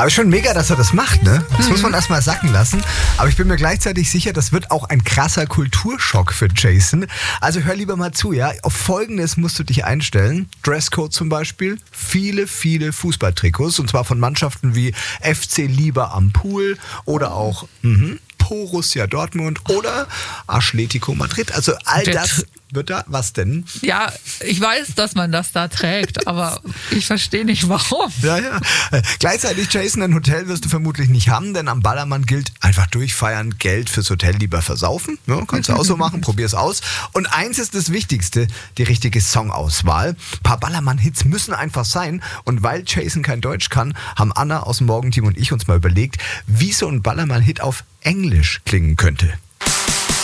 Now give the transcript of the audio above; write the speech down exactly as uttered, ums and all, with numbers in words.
Aber schon mega, dass er das macht, ne? Das mhm. muss man erstmal sacken lassen. Aber ich bin mir gleichzeitig sicher, das wird auch ein krasser Kulturschock für Jason. Also hör lieber mal zu, ja? Auf Folgendes musst du dich einstellen. Dresscode zum Beispiel. Viele, viele Fußballtrikots. Und zwar von Mannschaften wie F C Lieber am Pool oder auch mhm, Borussia Dortmund oder Atletico Madrid. Also all das wird da, was denn? Ja, ich weiß, dass man das da trägt, aber ich verstehe nicht, warum. Ja, ja. Gleichzeitig, Jason, ein Hotel wirst du vermutlich nicht haben, denn am Ballermann gilt, einfach durchfeiern, Geld fürs Hotel lieber versaufen. Ja, kannst du auch so machen, probier's aus. Und eins ist das Wichtigste, die richtige Songauswahl. Ein paar Ballermann-Hits müssen einfach sein. Und weil Jason kein Deutsch kann, haben Anna aus dem Morgenteam und ich uns mal überlegt, wie so ein Ballermann-Hit auf Englisch klingen könnte.